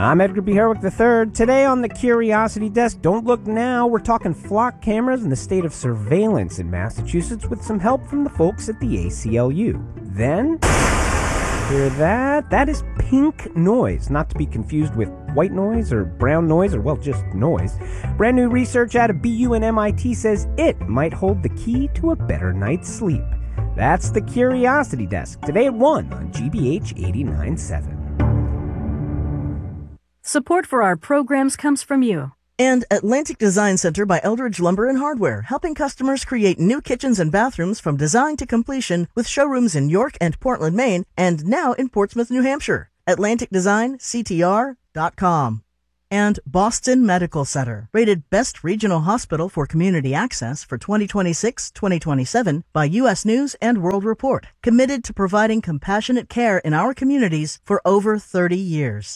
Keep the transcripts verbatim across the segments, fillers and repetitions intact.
I'm Edgar B. Herwick the third. Today on the Curiosity Desk, don't look now, we're talking flock cameras and the state of surveillance in Massachusetts with some help from the folks at the A C L U. Then, hear that? That is pink noise, not to be confused with white noise or brown noise or, well, just noise. Brand new research out of B U and M I T says it might hold the key to a better night's sleep. That's the Curiosity Desk, today at one on G B H eighty-nine point seven. Support for our programs comes from you. And Atlantic Design Center by Eldridge Lumber and Hardware, helping customers create new kitchens and bathrooms from design to completion with showrooms in York and Portland, Maine, and now in Portsmouth, New Hampshire. Atlantic Design C T R dot com. And Boston Medical Center, rated Best Regional Hospital for Community Access for twenty twenty-six to twenty twenty-seven by U S News and World Report, committed to providing compassionate care in our communities for over thirty years.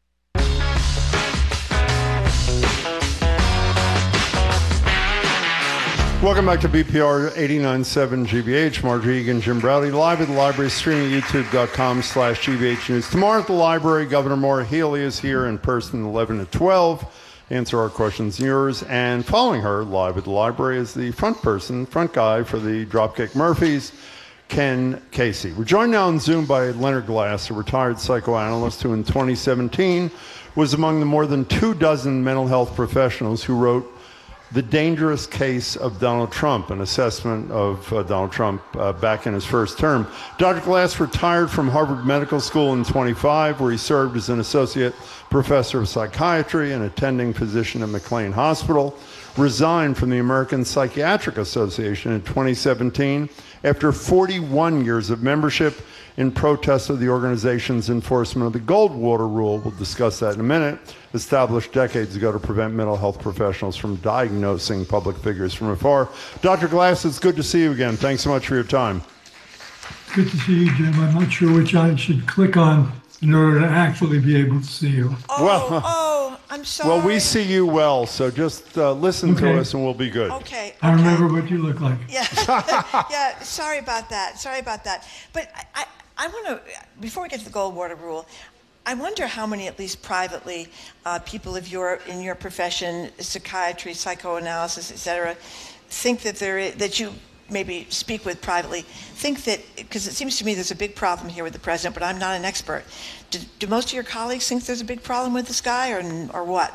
Welcome back to B P R eighty-nine point seven G B H. Margie Egan, Jim Browdy, live at the library, streaming at youtube.com slash GBH News. Tomorrow at the library, Governor Maura Healey is here in person eleven to twelve. Answer our questions and yours. And following her, live at the library, is the front person, front guy for the Dropkick Murphys, Ken Casey. We're joined now on Zoom by Leonard Glass, a retired psychoanalyst who in twenty seventeen was among the more than two dozen mental health professionals who wrote The Dangerous Case of Donald Trump, an assessment of uh, Donald Trump uh, back in his first term. Doctor Glass retired from Harvard Medical School in twenty-five, where he served as an associate professor of psychiatry and attending physician at McLean Hospital, resigned from the American Psychiatric Association in twenty seventeen after forty-one years of membership in protest of the organization's enforcement of the Goldwater Rule. We'll discuss that in a minute. Established decades ago to prevent mental health professionals from diagnosing public figures from afar. Doctor Glass, it's good to see you again. Thanks so much for your time. Good to see you, Jim. I'm not sure which I should click on in order to actually be able to see you. Oh, well, oh, I'm sorry. Well, we see you well, so just uh, listen okay. to us and we'll be good. Okay. okay. I remember what you look like. Yeah. yeah. Sorry about that. Sorry about that. But I, I, I want to, before we get to the Goldwater Rule, I wonder how many, at least privately, uh, people of your in your profession, psychiatry, psychoanalysis, et cetera, think that there is, that you maybe speak with privately, think that, because it seems to me there's a big problem here with the president, but I'm not an expert. Do, do most of your colleagues think there's a big problem with this guy, or or what?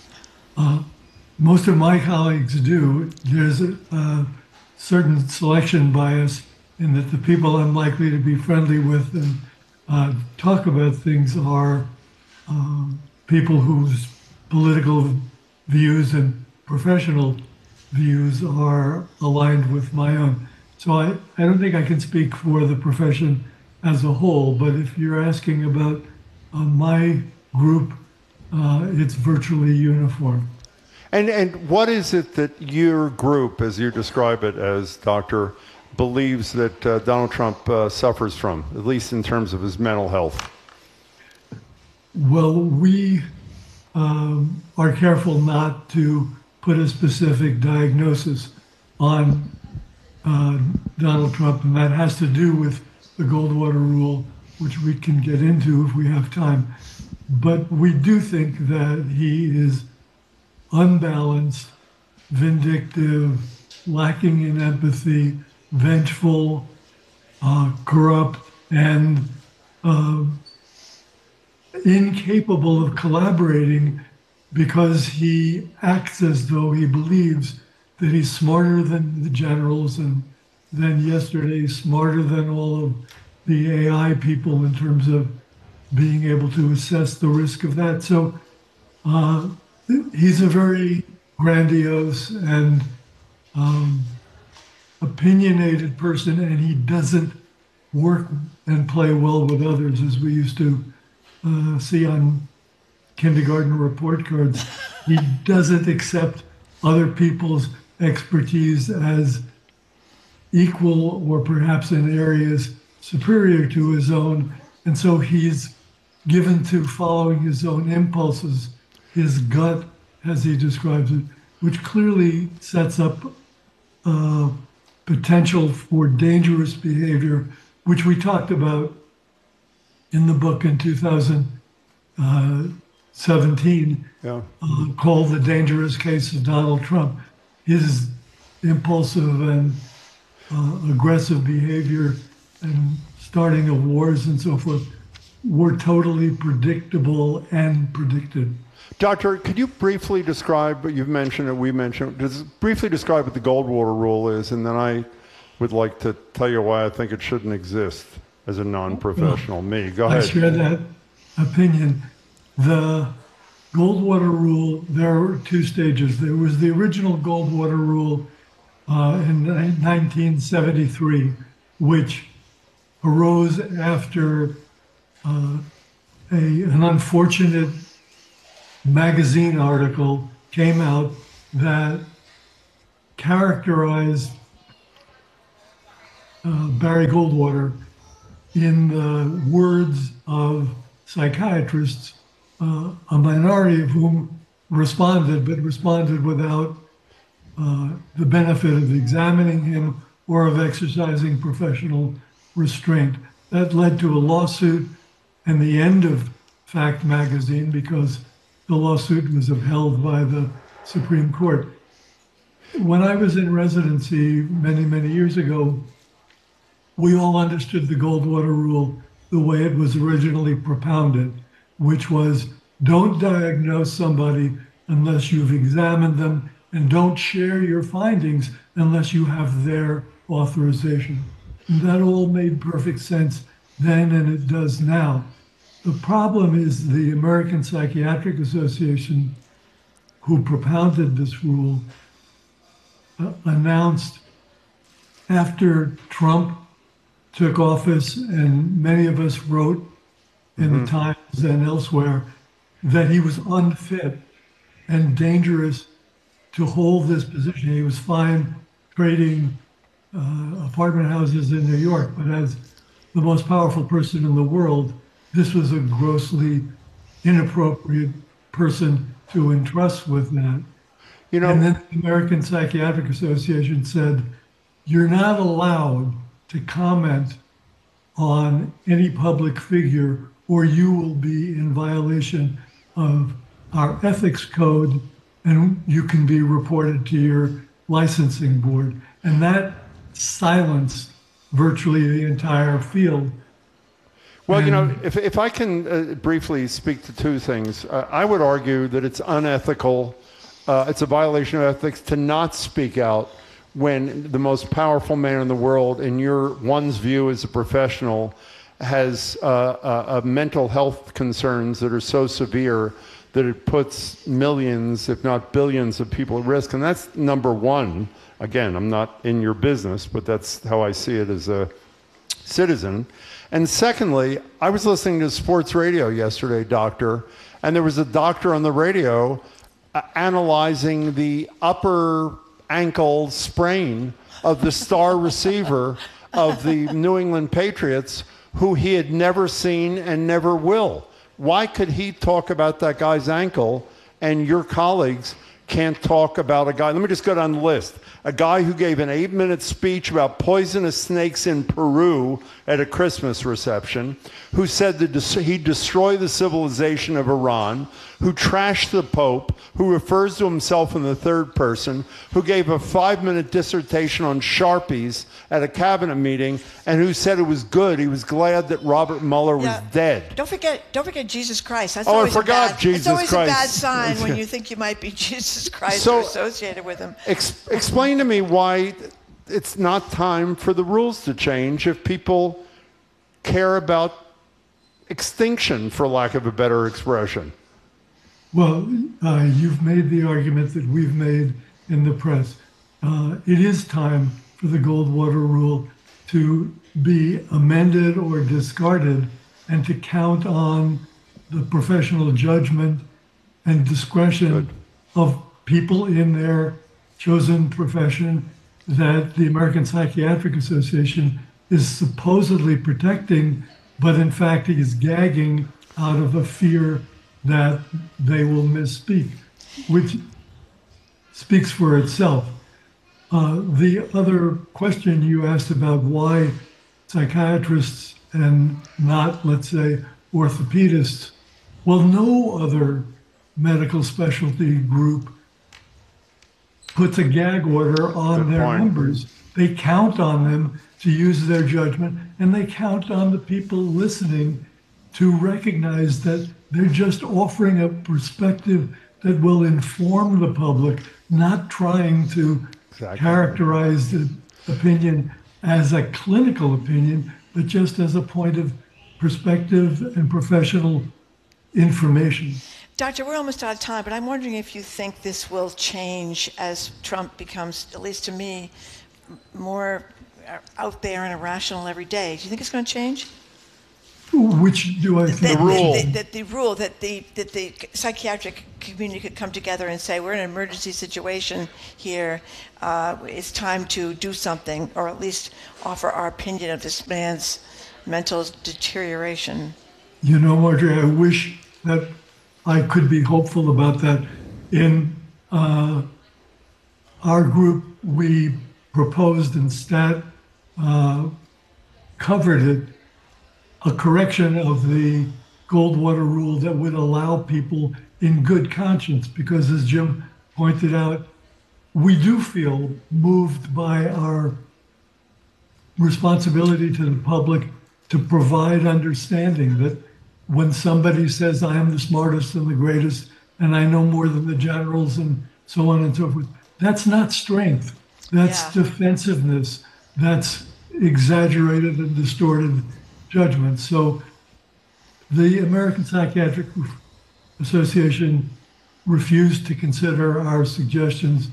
Uh, most of my colleagues do. There's a, a certain selection bias in that the people I'm likely to be friendly with and uh, talk about things are um, people whose political views and professional views are aligned with my own. So I, I don't think I can speak for the profession as a whole, but if you're asking about uh, my group, uh, it's virtually uniform. And and what is it that your group, as you describe it as Doctor, believes that uh, Donald Trump uh, suffers from, at least in terms of his mental health? Well, we um, are careful not to put a specific diagnosis on uh, Donald Trump, and that has to do with the Goldwater Rule, which we can get into if we have time. But we do think that he is unbalanced, vindictive, lacking in empathy, vengeful, uh, corrupt, and uh, incapable of collaborating because he acts as though he believes that he's smarter than the generals and than yesterday, smarter than all of the A I people in terms of being able to assess the risk of that. So uh, he's a very grandiose and um, opinionated person, and he doesn't work and play well with others, as we used to uh, see on kindergarten report cards. He doesn't accept other people's expertise as equal or perhaps in areas superior to his own. And so he's given to following his own impulses, his gut, as he describes it, which clearly sets up uh, potential for dangerous behavior, which we talked about in the book in two thousand seventeen, Yeah. uh, called The Dangerous Case of Donald Trump. His impulsive and uh, aggressive behavior and starting of wars and so forth were totally predictable and predicted. Doctor, could you briefly describe, you've mentioned it, we mentioned it, just briefly describe what the Goldwater rule is, and then I would like to tell you why I think it shouldn't exist as a non-professional. Well, me, go I ahead. share that opinion. The Goldwater rule, there were two stages. There was the original Goldwater rule uh, in nineteen seventy-three, which arose after uh, a, an unfortunate magazine article came out that characterized uh, Barry Goldwater in the words of psychiatrists, uh, a minority of whom responded, but responded without uh, the benefit of examining him or of exercising professional restraint. That led to a lawsuit and the end of Fact magazine because the lawsuit was upheld by the Supreme Court. When I was in residency many, many years ago, we all understood the Goldwater rule the way it was originally propounded, which was don't diagnose somebody unless you've examined them, and don't share your findings unless you have their authorization. And that all made perfect sense then, and it does now. The problem is the American Psychiatric Association, who propounded this rule, uh, announced after Trump took office, and many of us wrote in mm-hmm. the Times and elsewhere, that he was unfit and dangerous to hold this position. He was fine trading uh, apartment houses in New York, but as the most powerful person in the world, this was a grossly inappropriate person to entrust with that. You know, and then the American Psychiatric Association said, you're not allowed to comment on any public figure or you will be in violation of our ethics code and you can be reported to your licensing board. And that silenced virtually the entire field. Well, you know, if, if I can uh, briefly speak to two things, uh, I would argue that it's unethical, uh, it's a violation of ethics to not speak out when the most powerful man in the world, in your one's view as a professional, has uh, uh, uh, mental health concerns that are so severe that it puts millions, if not billions, of people at risk. And that's number one. Again, I'm not in your business, but that's how I see it as a citizen. And secondly, I was listening to sports radio yesterday, doctor, and there was a doctor on the radio uh, analyzing the upper ankle sprain of the star receiver of the New England Patriots, who he had never seen and never will. Why could he talk about that guy's ankle and your colleagues can't talk about a guy? Let me just go down the list. A guy who gave an eight-minute speech about poisonous snakes in Peru at a Christmas reception, who said that he'd destroy the civilization of Iran, who trashed the Pope, who refers to himself in the third person, who gave a five-minute dissertation on Sharpies at a cabinet meeting, and who said it was good. He was glad that Robert Mueller was yeah. dead. Don't forget, don't forget Jesus Christ. That's oh, always I forgot a bad, Jesus It's always Christ. a bad sign when you think you might be Jesus Christ so, or associated with him. Ex- explain to me why it's not time for the rules to change if people care about extinction, for lack of a better expression. Well, uh, you've made the argument that we've made in the press. Uh, it is time for the Goldwater rule to be amended or discarded and to count on the professional judgment and discretion Good. Of people in their chosen profession that the American Psychiatric Association is supposedly protecting, but in fact is gagging out of a fear that they will misspeak, which speaks for itself. Uh, the other question you asked about why psychiatrists and not, let's say, orthopedists Well, no other medical specialty group puts a gag order on Good their point. members. They count on them to use their judgment, and they count on the people listening to recognize that they're just offering a perspective that will inform the public, not trying to Exactly. characterize the opinion as a clinical opinion, but just as a point of perspective and professional information. Doctor, we're almost out of time, but I'm wondering if you think this will change as Trump becomes, at least to me, more out there and irrational every day. Do you think it's going to change? Which do I think? That, The rule. That, that the rule that the that the psychiatric community could come together and say, we're in an emergency situation here. Uh, it's time to do something, or at least offer our opinion of this man's mental deterioration. You know, Marjorie, I wish that I could be hopeful about that. In uh, our group, we proposed and Stat uh, covered it, a correction of the Goldwater rule that would allow people in good conscience, because as Jim pointed out, we do feel moved by our responsibility to the public to provide understanding that when somebody says, I am the smartest and the greatest, and I know more than the generals and so on and so forth, that's not strength. That's Yeah. defensiveness. That's exaggerated and distorted judgment. So the American Psychiatric Association refused to consider our suggestions,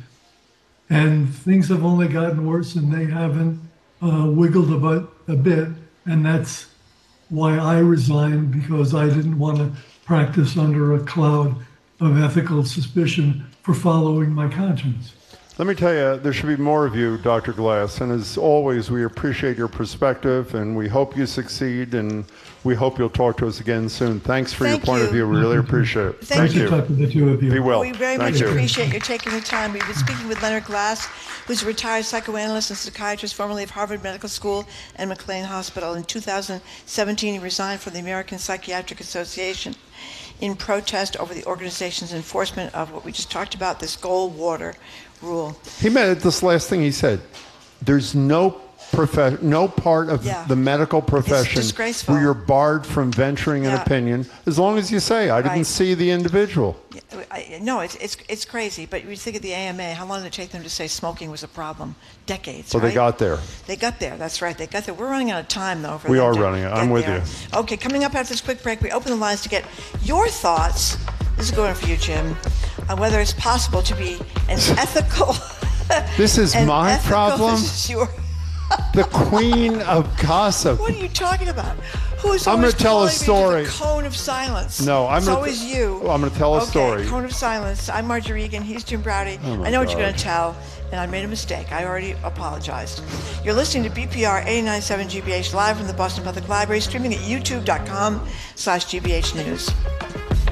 and things have only gotten worse, and they haven't uh, wiggled about a bit. And that's why I resigned, because I didn't want to practice under a cloud of ethical suspicion for following my conscience. Let me tell you, there should be more of you, Doctor Glass. And as always, we appreciate your perspective, and we hope you succeed, and we hope you'll talk to us again soon. Thanks for Thank your point you. of view. We really appreciate it. Thank Nice you. to talk to the two of you. Be well. We very Thank much you. appreciate you taking the time. We've been speaking with Leonard Glass, who's a retired psychoanalyst and psychiatrist, formerly of Harvard Medical School and McLean Hospital. In two thousand seventeen, he resigned from the American Psychiatric Association in protest over the organization's enforcement of what we just talked about, this Goldwater rule. He meant this last thing he said. There's no profe- no part of Yeah. the medical profession disgraceful. where you're barred from venturing an Yeah. opinion, as long as you say, I didn't Right. see the individual. Yeah, I, no, it's, it's it's crazy. But you think of the A M A, how long did it take them to say smoking was a problem? Decades, So right? they got there. They got there. That's right. They got there. We're running out of time, though. For We them are to running. I'm get with there. you. Okay, coming up after this quick break, we open the lines to get your thoughts. This is going for you, Jim, on whether it's possible to be an ethical. This is an my ethical- problem? This is your. The queen of gossip. What are you talking about? Who's I'm always gonna tell a calling me to story. the cone of silence? No, I'm it's gonna- always you. I'm gonna tell a okay, story. Cone of silence. I'm Marjorie Egan. He's Jim Browdy. Oh my I know what you're God. going to tell, and I made a mistake. I already apologized. You're listening to B P R eighty-nine point seven G B H live from the Boston Public Library, streaming at youtube dot com slash G B H News.